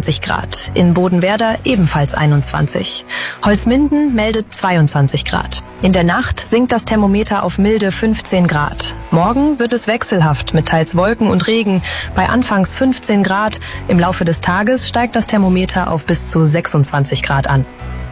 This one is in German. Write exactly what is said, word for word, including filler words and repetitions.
einundzwanzig Grad, in Bodenwerder ebenfalls einundzwanzig. Holzminden meldet zweiundzwanzig Grad. In der Nacht sinkt das Thermometer auf milde fünfzehn Grad. Morgen wird es wechselhaft mit teils Wolken und Regen bei anfangs fünfzehn Grad. Im Laufe des Tages steigt das Thermometer auf bis zu sechsundzwanzig Grad an.